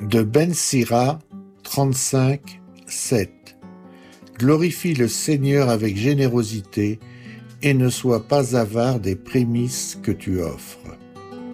De Ben Sira 35, 7. Glorifie le Seigneur avec générosité et ne sois pas avare des prémices que tu offres.